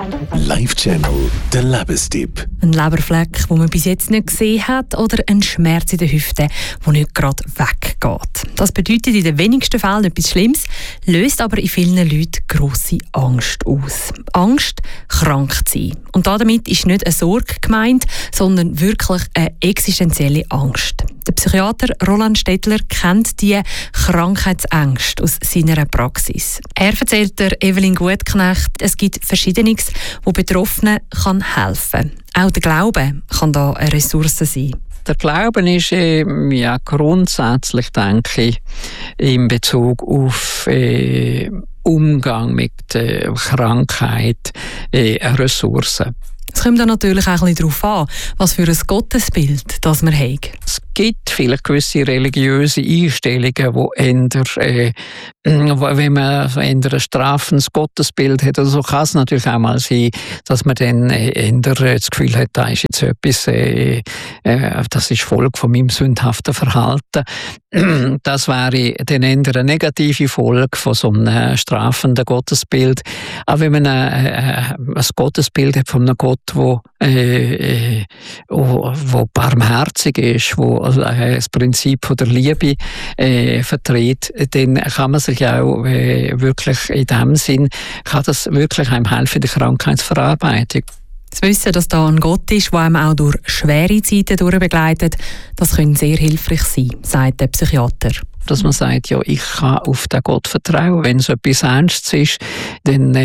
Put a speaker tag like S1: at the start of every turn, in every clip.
S1: Live-Channel, der Lebenstipp.
S2: Ein Leberfleck, den man bis jetzt nicht gesehen hat, oder ein Schmerz in der Hüfte, der nicht gerade weggeht. Das bedeutet in den wenigsten Fällen etwas Schlimmes, löst aber in vielen Leuten grosse Angst aus. Angst, krank zu sein. Und damit ist nicht eine Sorge gemeint, sondern wirklich eine existenzielle Angst. Der Psychiater Roland Stettler kennt die Krankheitsängste aus seiner Praxis. Er erzählt der Evelyn Gutknecht, es gibt Verschiedenes, wo Betroffenen helfen kann. Auch der Glaube kann da eine Ressource sein.
S3: Der Glauben ist grundsätzlich, denke ich, in Bezug auf Umgang mit Krankheit eine Ressource.
S2: Es kommt dann natürlich auch ein bisschen darauf an, was für ein Gottesbild das man hat.
S3: Es gibt vielleicht gewisse religiöse Einstellungen, wenn man ein strafendes Gottesbild hat, also kann es natürlich auch mal sein, dass man dann das Gefühl hat, da ist jetzt etwas, das ist Folge von meinem sündhaften Verhalten. Das wäre dann eher eine negative Folge von so einem strafenden Gottesbild. Aber wenn man ein Gottesbild hat von einem Gott, wo barmherzig ist, wo das Prinzip von der Liebe vertritt, dann kann man sich auch wirklich in dem Sinn, kann das wirklich einem helfen in der Krankheitsverarbeitung.
S2: Das Wissen, dass da ein Gott ist, der einem auch durch schwere Zeiten begleitet, das kann sehr hilfreich sein, sagt der Psychiater.
S3: Dass man sagt, ja, ich kann auf den Gott vertrauen. Wenn es etwas Ernstes ist, dann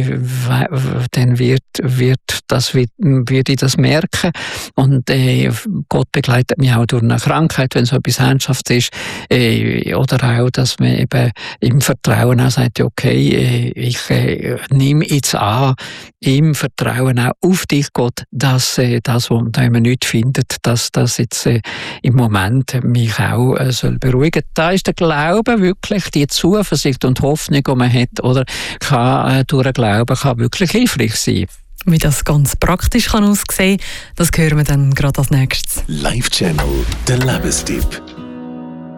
S3: wird ich das merken. Und Gott begleitet mich auch durch eine Krankheit, wenn es etwas Ernsthaftes ist. Oder auch, dass man eben im Vertrauen auch sagt, okay, ich nehme jetzt an, im Vertrauen auch auf dich, Gott, dass das, was man nicht findet, dass das jetzt im Moment mich auch soll beruhigen. Da ist der Glaube wirklich, die Zuversicht und Hoffnung, die man hat, oder kann durch den Glauben kann wirklich hilfreich sein.
S2: Wie das ganz praktisch kann aussehen, das hören wir dann gerade als nächstes.
S1: Live-Channel, der Lebenstipp.